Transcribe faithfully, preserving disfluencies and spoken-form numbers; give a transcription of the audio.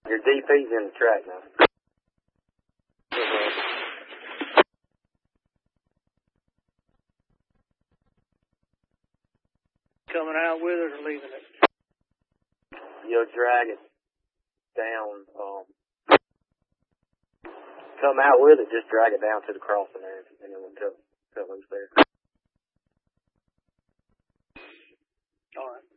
Your D P's in the track now. Coming out with it or leaving it? You'll drag it down. Um, come out with it, just drag it down to the crossing there, and then we'll cut, cut loose there. All right.